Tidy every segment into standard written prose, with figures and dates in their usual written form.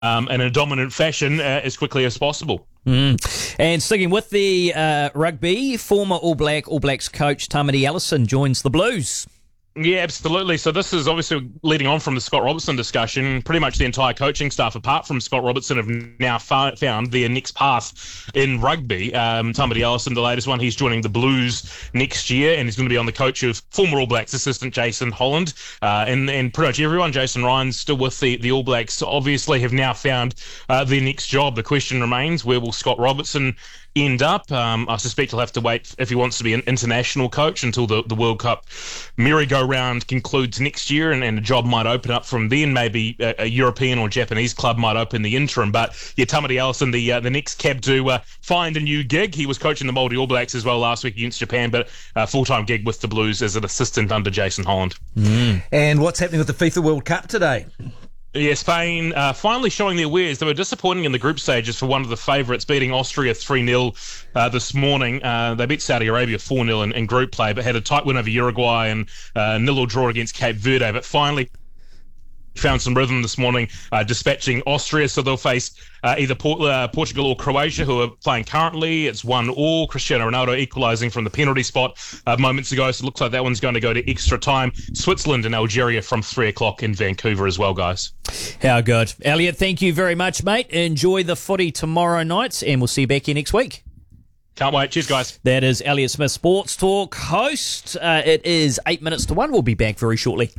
in a dominant fashion as quickly as possible. And sticking with the rugby, former All Blacks coach Tamati Ellison joins the Blues. Yeah, absolutely. So this is obviously leading on from the Scott Robertson discussion. Pretty much the entire coaching staff, apart from Scott Robertson, have now found their next path in rugby. Tamati Ellison, the latest one, he's joining the Blues next year, and he's going to be on the coach of former All Blacks assistant Jason Holland. And pretty much everyone, Jason Ryan's still with the All Blacks, obviously have now found their next job. The question remains, where will Scott Robertson end up? I suspect he'll have to wait if he wants to be an international coach until the World Cup merry-go-round concludes next year, and a job might open up from then. Maybe a European or Japanese club might open the interim. But yeah, Tamati Ellison, the next cab to find a new gig. He was coaching the Māori All Blacks as well last week against Japan, but a full-time gig with the Blues as an assistant under Jason Holland. And what's happening with the FIFA World Cup today? Yeah, Spain finally showing their wares. They were disappointing in the group stages for one of the favourites, beating Austria 3-0 this morning. They beat Saudi Arabia 4-0 in group play, but had a tight win over Uruguay and 0-0 draw against Cape Verde. But finally found some rhythm this morning, dispatching Austria, so they'll face either Portugal or Croatia, who are playing currently. It's 1-1. Cristiano Ronaldo equalising from the penalty spot moments ago, so it looks like that one's going to go to extra time. Switzerland and Algeria from 3 o'clock in Vancouver as well, guys. How good. Elliot, thank you very much, mate. Enjoy the footy tomorrow night, and we'll see you back here next week. Can't wait. Cheers, guys. That is Elliot Smith, Sports Talk host. It is 8 minutes to 1. We'll be back very shortly.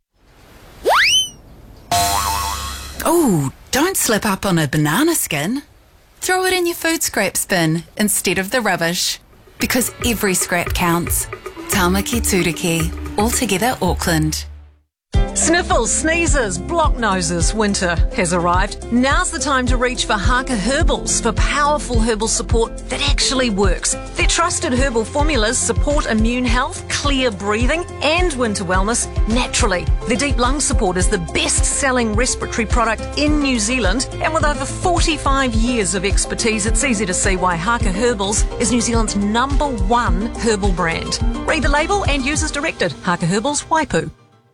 Oh, don't slip up on a banana skin. Throw it in your food scraps bin instead of the rubbish. Because every scrap counts. Tamaki Turiki. Altogether Auckland. Sniffles, sneezes, block noses, winter has arrived. Now's the time to reach for Haka Herbals for powerful herbal support that actually works. Their trusted herbal formulas support immune health, clear breathing and winter wellness naturally. Their deep lung support is the best-selling respiratory product in New Zealand, and with over 45 years of expertise, it's easy to see why Haka Herbals is New Zealand's #1 herbal brand. Read the label and use as directed. Haka Herbals, Waipu.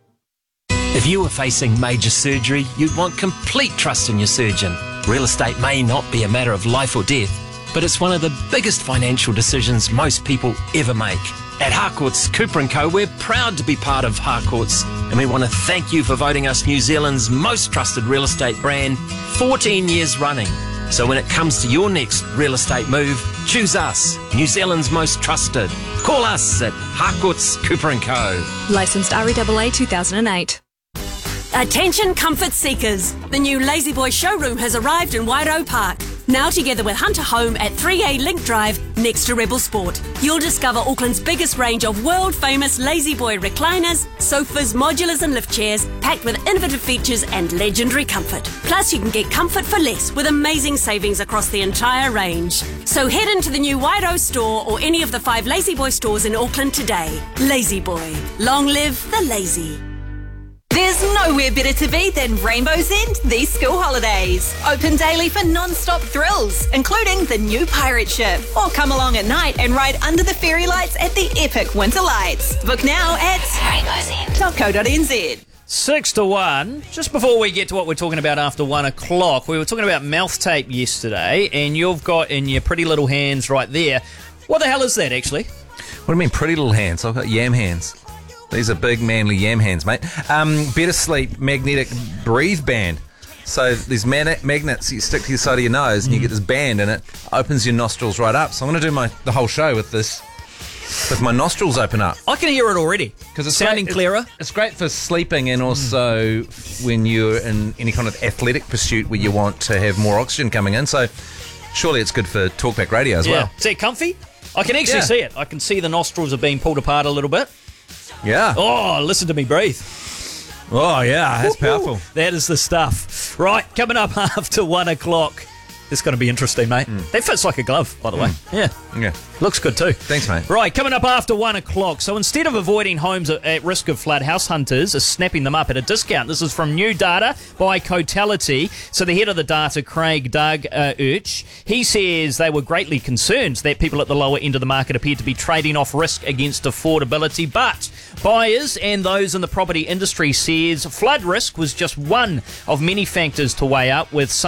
If you were facing major surgery, you'd want complete trust in your surgeon. Real estate may not be a matter of life or death, but it's one of the biggest financial decisions most people ever make. At Harcourts Cooper & Co, we're proud to be part of Harcourts, and we want to thank you for voting us New Zealand's most trusted real estate brand 14 years running. So when it comes to your next real estate move, choose us, New Zealand's most trusted. Call us at Harcourts Cooper & Co. Licensed REAA 2008. Attention comfort seekers. The new Lazy Boy showroom has arrived in Wairoa Park. Now together with Hunter Home at 3A Link Drive next to Rebel Sport. You'll discover Auckland's biggest range of world-famous Lazy Boy recliners, sofas, modulars and lift chairs packed with innovative features and legendary comfort. Plus you can get comfort for less with amazing savings across the entire range. So head into the new Wairoa store or any of the 5 Lazy Boy stores in Auckland today. Lazy Boy. Long live the lazy. There's nowhere better to be than Rainbow's End these school holidays. Open daily for non-stop thrills, including the new pirate ship. Or come along at night and ride under the fairy lights at the epic winter lights. Book now at rainbowsend.co.nz. 6 to 1. Just before we get to what we're talking about after 1 o'clock, we were talking about mouth tape yesterday, and you've got in your pretty little hands right there. What the hell is that, actually? What do you mean, pretty little hands? I've got yam hands. These are big, manly yam hands, mate. Better Sleep Magnetic Breathe Band. So these magnets you stick to the side of your nose and you get this band and it opens your nostrils right up. So I'm going to do the whole show with this, with my nostrils open up. I can hear it already. Because it's sounding clearer. It's great for sleeping and also when you're in any kind of athletic pursuit where you want to have more oxygen coming in. So surely it's good for talkback radio as well. Is it comfy? I can actually see it. I can see the nostrils are being pulled apart a little bit. Yeah. Oh, listen to me breathe. Oh, yeah, that's powerful. That is the stuff. Right, coming up after 1 o'clock, This is going to be interesting, mate. That fits like a glove, by the way. Yeah. Yeah. Looks good too. Thanks, mate. Right, coming up after 1 o'clock. So instead of avoiding homes at risk of flood, house hunters are snapping them up at a discount. This is from new data by Cotality. So the head of the data, Craig Doug Urch, he says they were greatly concerned that people at the lower end of the market appeared to be trading off risk against affordability. But buyers and those in the property industry says flood risk was just one of many factors to weigh up, with some